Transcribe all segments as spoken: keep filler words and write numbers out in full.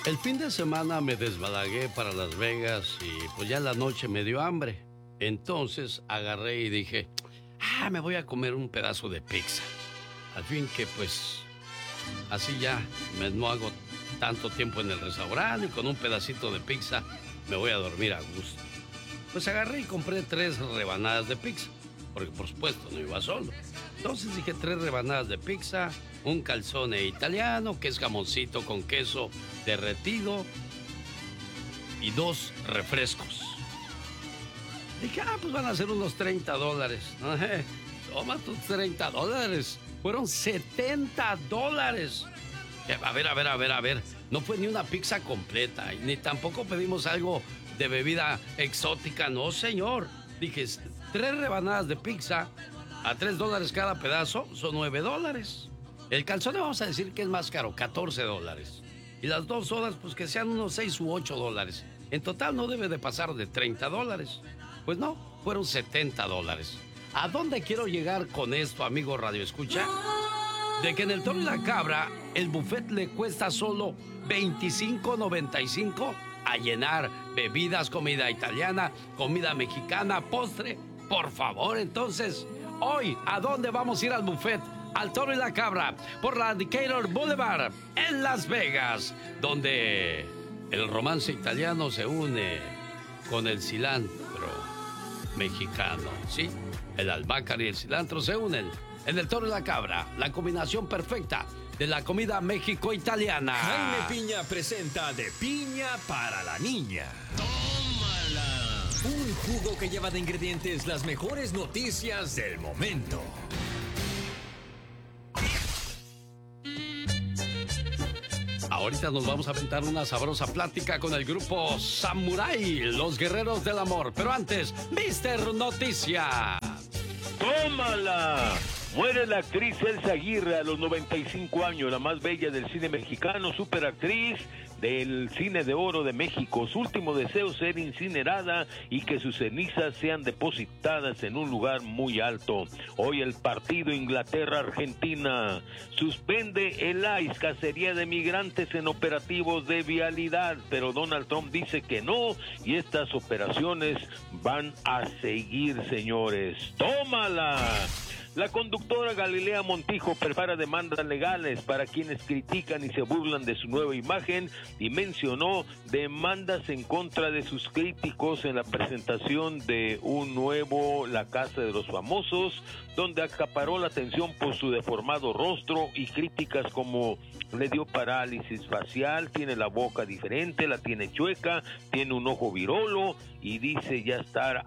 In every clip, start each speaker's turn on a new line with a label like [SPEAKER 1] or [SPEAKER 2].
[SPEAKER 1] El fin de semana me desbalagué para Las Vegas y pues ya en la noche me dio hambre. Entonces agarré y dije, ah, me voy a comer un pedazo de pizza. Al fin que pues así ya me, no hago tanto tiempo en el restaurante y con un pedacito de pizza me voy a dormir a gusto. Pues agarré y compré tres rebanadas de pizza, porque por supuesto no iba solo. Entonces dije tres rebanadas de pizza, un calzone italiano, que es jamoncito con queso derretido, y dos refrescos. Dije, ah, pues van a ser unos treinta dólares. Toma tus treinta dólares. Fueron setenta dólares. A ver, a ver, a ver, a ver. No fue ni una pizza completa, ni tampoco pedimos algo de bebida exótica, no, señor. Dije, tres rebanadas de pizza a tres dólares cada pedazo, son nueve dólares. El calzone vamos a decir que es más caro, catorce dólares. Y las dos sodas, pues que sean unos seis u ocho dólares. En total no debe de pasar de treinta dólares. Pues no, fueron setenta dólares. ¿A dónde quiero llegar con esto, amigo Radio Escucha? De que en el Toro y la Cabra, el buffet le cuesta solo veinticinco noventa y cinco a llenar. Bebidas, comida italiana, comida mexicana, postre. Por favor, entonces, hoy, ¿a dónde vamos a ir al buffet? Al Toro y la Cabra, por la Decatur Boulevard, en Las Vegas, donde el romance italiano se une con el cilantro mexicano, ¿sí? El albahaca y el cilantro se unen en el Toro y la Cabra, la combinación perfecta de la comida México-italiana.
[SPEAKER 2] Jaime Piña presenta De Piña para la Niña.
[SPEAKER 3] ¡Tómala!
[SPEAKER 2] Un jugo que lleva de ingredientes las mejores noticias del momento.
[SPEAKER 1] Ahorita nos vamos a aventar una sabrosa plática con el grupo Samurai, los guerreros del amor. Pero antes, mister Noticia.
[SPEAKER 4] ¡Tómala! Muere la actriz Elsa Aguirre a los noventa y cinco años, la más bella del cine mexicano, superactriz del cine de oro de México. Su último deseo es ser incinerada y que sus cenizas sean depositadas en un lugar muy alto. Hoy el partido Inglaterra-Argentina suspende el I C E, cacería de migrantes en operativos de vialidad, pero Donald Trump dice que no y estas operaciones van a seguir, señores. ¡Tómala! La conductora Galilea Montijo prepara demandas legales para quienes critican y se burlan de su nueva imagen y mencionó demandas en contra de sus críticos en la presentación de un nuevo La Casa de los Famosos, donde acaparó la atención por su deformado rostro y críticas como le dio parálisis facial, tiene la boca diferente, la tiene chueca, tiene un ojo virolo y dice ya estar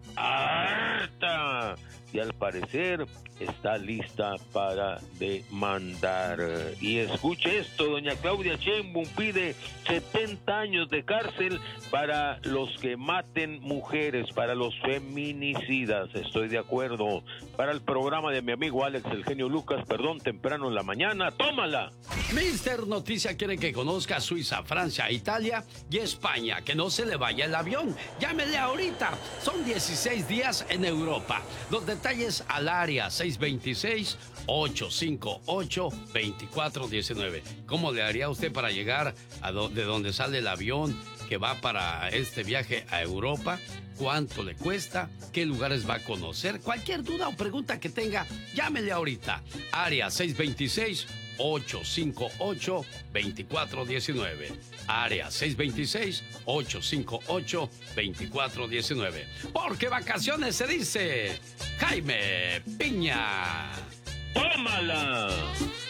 [SPEAKER 4] harta. Y al parecer está lista para demandar. Y escuche esto, doña Claudia Sheinbaum pide setenta años de cárcel para los que maten mujeres, para los feminicidas. Estoy de acuerdo. Para el programa de mi amigo Alex, el genio Lucas, perdón, temprano en la mañana, tómala.
[SPEAKER 1] mister Noticia quiere que conozca Suiza, Francia, Italia y España. Que no se le vaya el avión. Llámele ahorita. Son dieciséis días en Europa. Los detalles al área seis dos seis, ocho cinco ocho, dos cuatro uno nueve. ¿Cómo le haría usted para llegar a do- de donde sale el avión que va para este viaje a Europa? ¿Cuánto le cuesta? ¿Qué lugares va a conocer? Cualquier duda o pregunta que tenga, llámele ahorita. Área seis dos seis, ocho cinco ocho, dos cuatro uno nueve. Área seis dos seis, ocho cinco ocho, dos cuatro uno nueve. Porque vacaciones se dice Jaime Piña.
[SPEAKER 4] ¡Tómala!